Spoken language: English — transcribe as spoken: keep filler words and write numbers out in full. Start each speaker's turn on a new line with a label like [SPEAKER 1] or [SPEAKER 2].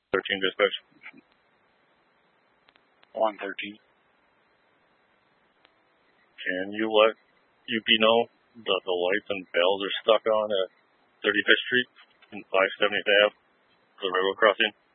[SPEAKER 1] thirteen dispatch.
[SPEAKER 2] one thirteen.
[SPEAKER 1] Can you let U P know that the lights and bells are stuck on at thirty-fifth Street and five seventieth Avenue, the railroad crossing?